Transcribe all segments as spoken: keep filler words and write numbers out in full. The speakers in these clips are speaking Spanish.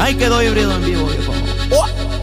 Ahí quedó híbrido en vivo, viejo. ¡Oh!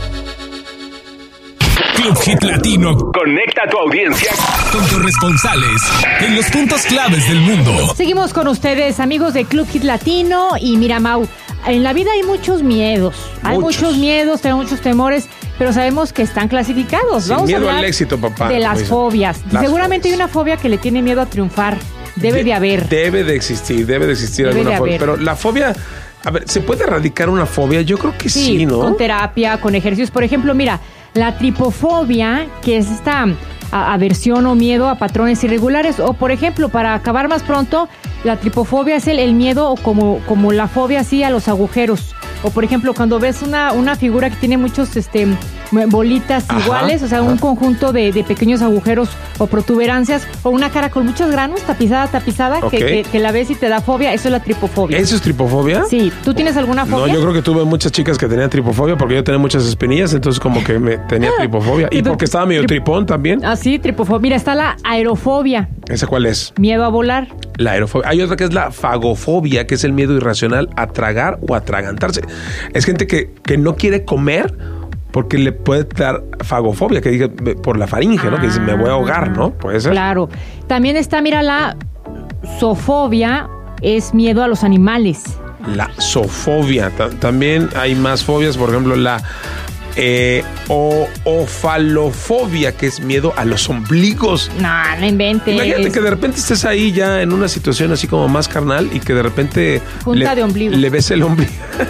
Club Hit Latino conecta a tu audiencia con corresponsales en los puntos claves del mundo. Seguimos con ustedes, amigos de Club Hit Latino. Y mira, Mau, en la vida hay muchos miedos. Hay muchos, muchos miedos, hay muchos temores, pero sabemos que están clasificados. Sin Vamos miedo a hablar al éxito, papá. de las fobias. Las Seguramente fobias. hay una fobia que le tiene miedo a triunfar. Debe de, de haber. Debe de existir, debe de existir Debe alguna de fobia. haber. Pero la fobia, a ver, ¿se puede erradicar una fobia? Yo creo que sí, Sí, ¿no? con terapia, con ejercicios. Por ejemplo, mira, la tripofobia, que es esta a, aversión o miedo a patrones irregulares. O, por ejemplo, para acabar más pronto, la tripofobia es el, el miedo o como, como la fobia así a los agujeros. O, por ejemplo, cuando ves una, una figura que tiene muchos este, bolitas Ajá, iguales, o sea, ajá. un conjunto de, de pequeños agujeros o protuberancias, o una cara con muchos granos, tapizada, tapizada, Ok. que, que, que la ves y te da fobia, eso es la tripofobia. ¿Eso es tripofobia? Sí, ¿tú tienes alguna fobia? No, yo creo que tuve muchas chicas que tenían tripofobia porque yo tenía muchas espinillas, entonces como que me tenía tripofobia. Y ¿Y tú? porque estaba medio Trip- tripón también. Ah, sí, tripofobia. Mira, está la aerofobia, ¿Esa cuál es? miedo a volar. La aerofobia. Hay otra que es la fagofobia, que es el miedo irracional a tragar o atragantarse. Es gente que, que no quiere comer porque le puede dar fagofobia, que diga por la faringe, ¿no? Que dice, me voy a ahogar, ¿no? Puede ser. Claro. También está, mira, la zoofobia, es miedo a los animales. La zoofobia. Ta- También hay más fobias, por ejemplo, la eh, o- ofalofobia, que es miedo a los ombligos. No, no inventes. Imagínate que de repente estés ahí ya en una situación así como más carnal y que de repente Junta le, de ombligo. le ves el ombligo.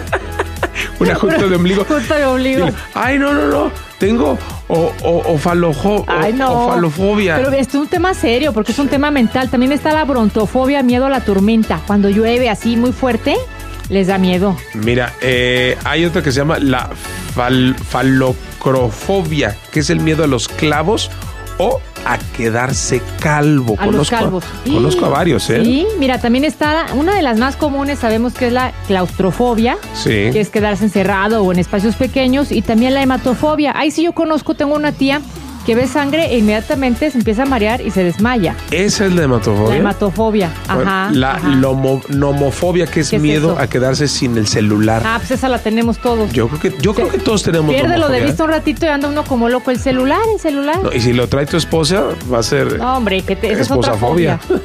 Una junta de ombligo. Junta de ombligo. Dile, ay, no, no, no. Tengo o, o, ofalojo- o- Ay, no. ofalofobia. Pero esto es un tema serio porque es un tema mental. También está la brontofobia, miedo a la tormenta. Cuando llueve así muy fuerte, les da miedo. Mira, eh, hay otra que se llama la fal- falocrofobia, que es el miedo a los clavos o a quedarse calvo. A los calvos. Conozco a varios, ¿eh? Sí, mira, también está una de las más comunes, sabemos que es la claustrofobia, Sí. que es quedarse encerrado o en espacios pequeños, y también la hematofobia. Ahí sí yo conozco, tengo una tía que ve sangre e inmediatamente se empieza a marear y se desmaya. Esa es la hematofobia. La hematofobia, ajá. La ajá. lomo- nomofobia, que es ¿Qué es miedo eso? a quedarse sin el celular. Ah, pues esa la tenemos todos. Yo creo que, yo creo que todos tenemos Piérdelo de nomofobia, vista un ratito y anda uno como loco. El celular, el celular. ¿eh? No, y si lo trae tu esposa, va a ser No, hombre, que te, esa es otra esposafobia. fobia.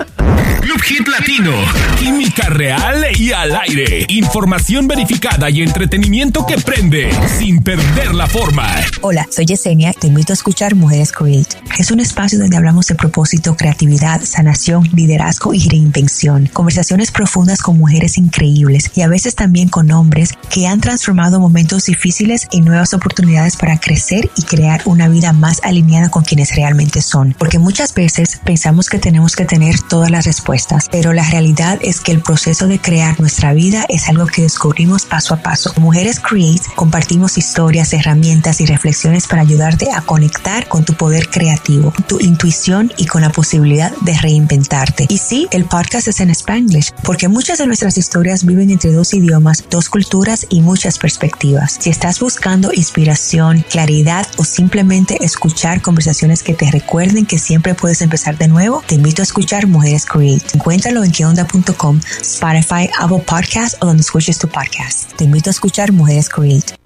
Club Hit Latino, química real y al aire, información verificada y entretenimiento que prende sin perder la forma. Hola, soy Yesenia y te invito a escuchar Mujeres Create. Es un espacio donde hablamos de propósito, creatividad, sanación, liderazgo y reinvención. Conversaciones profundas con mujeres increíbles y a veces también con hombres que han transformado momentos difíciles en nuevas oportunidades para crecer y crear una vida más alineada con quienes realmente son. Porque muchas veces pensamos que tenemos que tener todas las respuestas, pero la realidad es que el proceso de crear nuestra vida es algo que descubrimos paso a paso. Mujeres Create compartimos historias, herramientas y reflexiones para ayudarte a conectar con tu poder creativo, tu intuición y con la posibilidad de reinventarte. Y sí, el podcast es en Spanglish, porque muchas de nuestras historias viven entre dos idiomas, dos culturas y muchas perspectivas. Si estás buscando inspiración, claridad o simplemente escuchar conversaciones que te recuerden que siempre puedes empezar de nuevo, te invito a escuchar Mujeres Create. Encuéntralo en que onda punto com, Spotify, Apple Podcasts o donde escuches tu podcast. Te invito a escuchar Mujeres Create.